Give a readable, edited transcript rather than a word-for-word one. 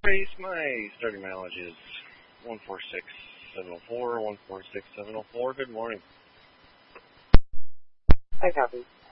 Race, my starting mileage is 146,704, 146,704. Good morning. I copy.